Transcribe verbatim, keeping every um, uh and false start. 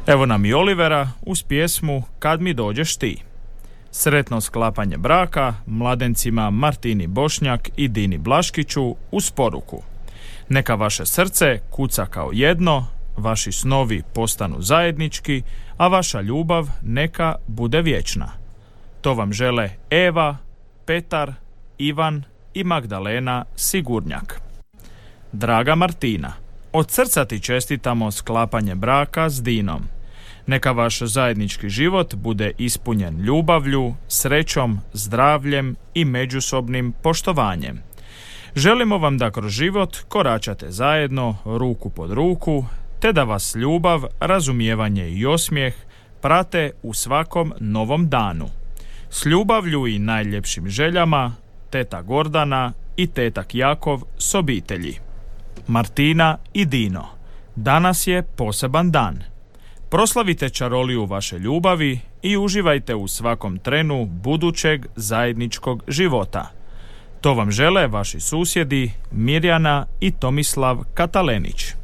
Evo nam i Olivera uz pjesmu Kad mi dođeš ti. Sretno sklapanje braka mladencima Martini Bošnjak i Dini Blaškiću uz poruku: neka vaše srce kuca kao jedno, vaši snovi postanu zajednički, a vaša ljubav neka bude vječna. To vam žele Eva, Petar, Ivan i Magdalena Sigurnjak. Draga Martina, od srca ti čestitamo sklapanje braka s Dinom. Neka vaš zajednički život bude ispunjen ljubavlju, srećom, zdravljem i međusobnim poštovanjem. Želimo vam da kroz život koračate zajedno, ruku pod ruku, te da vas ljubav, razumijevanje i osmijeh prate u svakom novom danu. S ljubavlju i najljepšim željama, teta Gordana i tetak Jakov s obitelji. Martina i Dino, danas je poseban dan. Proslavite čaroliju vaše ljubavi i uživajte u svakom trenu budućeg zajedničkog života. To vam žele vaši susjedi Mirjana i Tomislav Katalenić.